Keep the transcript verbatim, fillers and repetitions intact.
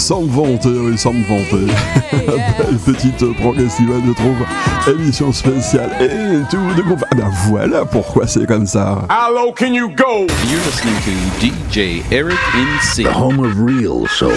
sans me vanter, oui, sans me vanter. Belle petite progressive, je trouve. Émission spéciale et tout de groupe. Ah ben voilà pourquoi c'est comme ça. How low can you go? You're listening to D J Eric in C. The home of real soul.